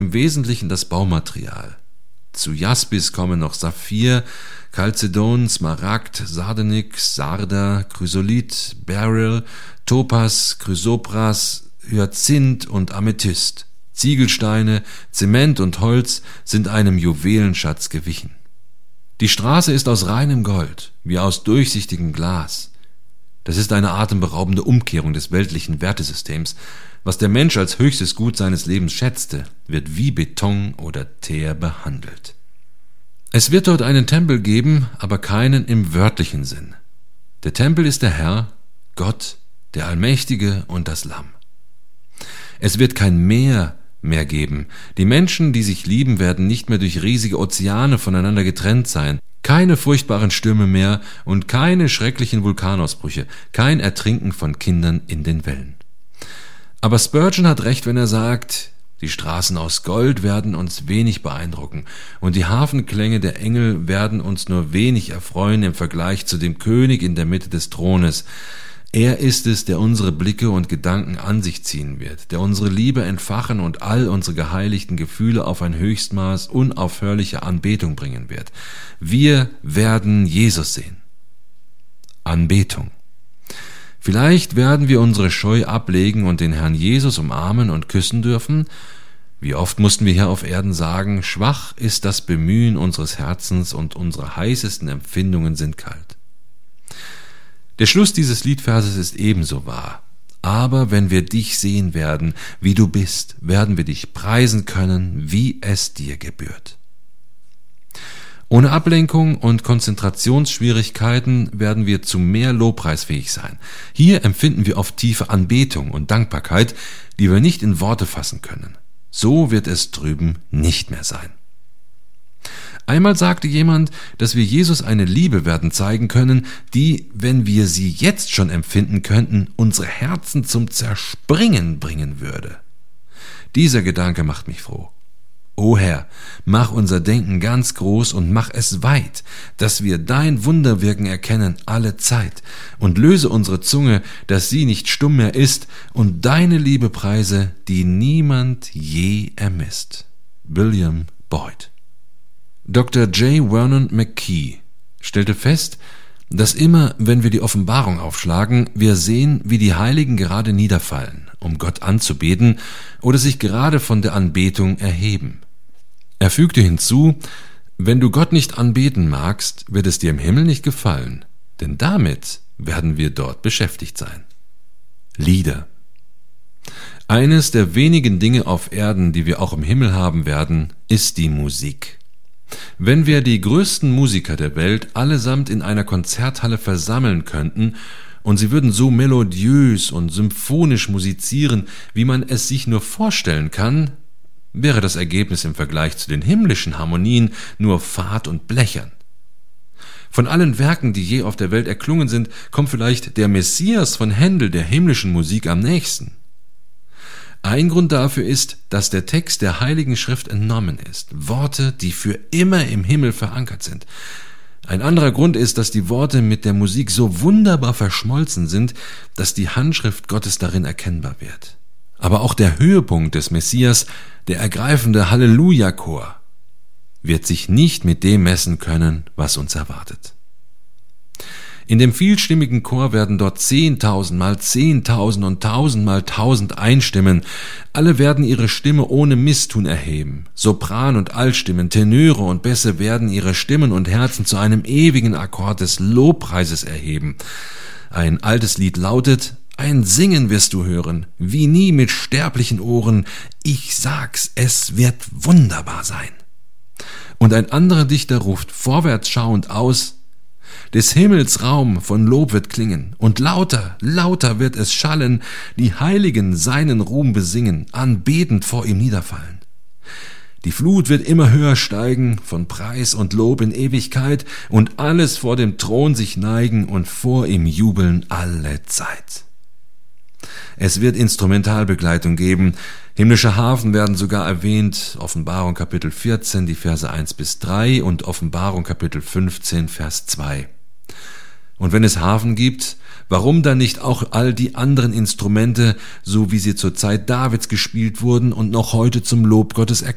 im Wesentlichen das Baumaterial. Zu Jaspis kommen noch Saphir, Chalcedon, Smaragd, Sardonyx, Sarder, Chrysolit, Beryl, Topas, Chrysopras, Hyazinth und Amethyst. Ziegelsteine, Zement und Holz sind einem Juwelenschatz gewichen. Die Straße ist aus reinem Gold, wie aus durchsichtigem Glas. Das ist eine atemberaubende Umkehrung des weltlichen Wertesystems. Was der Mensch als höchstes Gut seines Lebens schätzte, wird wie Beton oder Teer behandelt. Es wird dort einen Tempel geben, aber keinen im wörtlichen Sinn. Der Tempel ist der Herr, Gott, der Allmächtige und das Lamm. Es wird kein Meer mehr geben. Die Menschen, die sich lieben, werden nicht mehr durch riesige Ozeane voneinander getrennt sein. Keine furchtbaren Stürme mehr und keine schrecklichen Vulkanausbrüche, kein Ertrinken von Kindern in den Wellen. Aber Spurgeon hat recht, wenn er sagt, die Straßen aus Gold werden uns wenig beeindrucken und die Hafenklänge der Engel werden uns nur wenig erfreuen im Vergleich zu dem König in der Mitte des Thrones. Er ist es, der unsere Blicke und Gedanken an sich ziehen wird, der unsere Liebe entfachen und all unsere geheiligten Gefühle auf ein Höchstmaß unaufhörlicher Anbetung bringen wird. Wir werden Jesus sehen. Anbetung. Vielleicht werden wir unsere Scheu ablegen und den Herrn Jesus umarmen und küssen dürfen. Wie oft mussten wir hier auf Erden sagen, schwach ist das Bemühen unseres Herzens und unsere heißesten Empfindungen sind kalt. Der Schluss dieses Liedverses ist ebenso wahr. Aber wenn wir dich sehen werden, wie du bist, werden wir dich preisen können, wie es dir gebührt. Ohne Ablenkung und Konzentrationsschwierigkeiten werden wir zu mehr Lobpreis fähig sein. Hier empfinden wir oft tiefe Anbetung und Dankbarkeit, die wir nicht in Worte fassen können. So wird es drüben nicht mehr sein. Einmal sagte jemand, dass wir Jesus eine Liebe werden zeigen können, die, wenn wir sie jetzt schon empfinden könnten, unsere Herzen zum Zerspringen bringen würde. Dieser Gedanke macht mich froh. O Herr, mach unser Denken ganz groß und mach es weit, dass wir dein Wunderwirken erkennen alle Zeit und löse unsere Zunge, dass sie nicht stumm mehr ist und deine Liebe preise, die niemand je ermisst. William Boyd. Dr. J. Vernon McKee stellte fest, dass immer, wenn wir die Offenbarung aufschlagen, wir sehen, wie die Heiligen gerade niederfallen, um Gott anzubeten oder sich gerade von der Anbetung erheben. Er fügte hinzu, wenn du Gott nicht anbeten magst, wird es dir im Himmel nicht gefallen, denn damit werden wir dort beschäftigt sein. Lieder. Eines der wenigen Dinge auf Erden, die wir auch im Himmel haben werden, ist die Musik. Wenn wir die größten Musiker der Welt allesamt in einer Konzerthalle versammeln könnten und sie würden so melodiös und symphonisch musizieren, wie man es sich nur vorstellen kann, wäre das Ergebnis im Vergleich zu den himmlischen Harmonien nur fad und blechern. Von allen Werken, die je auf der Welt erklungen sind, kommt vielleicht der Messias von Händel der himmlischen Musik am nächsten. Ein Grund dafür ist, dass der Text der Heiligen Schrift entnommen ist, Worte, die für immer im Himmel verankert sind. Ein anderer Grund ist, dass die Worte mit der Musik so wunderbar verschmolzen sind, dass die Handschrift Gottes darin erkennbar wird. Aber auch der Höhepunkt des Messias, der ergreifende Halleluja-Chor, wird sich nicht mit dem messen können, was uns erwartet. In dem vielstimmigen Chor werden dort 10.000 mal 10.000 und 1.000 mal 1.000 einstimmen. Alle werden ihre Stimme ohne Misstun erheben. Sopran- und Altstimmen, Tenöre und Bässe werden ihre Stimmen und Herzen zu einem ewigen Akkord des Lobpreises erheben. Ein altes Lied lautet: Ein Singen wirst du hören, wie nie mit sterblichen Ohren. Ich sag's, es wird wunderbar sein. Und ein anderer Dichter ruft vorwärts schauend aus: Des Himmels Raum von Lob wird klingen, und lauter, lauter wird es schallen, die Heiligen seinen Ruhm besingen, anbetend vor ihm niederfallen. Die Flut wird immer höher steigen, von Preis und Lob in Ewigkeit, und alles vor dem Thron sich neigen und vor ihm jubeln alle Zeit. Es wird Instrumentalbegleitung geben, himmlische Harfen werden sogar erwähnt, Offenbarung Kapitel 14, die Verse 1-3 und Offenbarung Kapitel 15, Vers 2. Und wenn es Harfen gibt, warum dann nicht auch all die anderen Instrumente, so wie sie zur Zeit Davids gespielt wurden und noch heute zum Lob Gottes